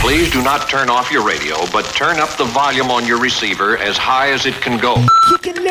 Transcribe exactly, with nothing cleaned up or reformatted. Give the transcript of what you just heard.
Please do not turn off your radio, but turn up the volume on your receiver as high as it can go.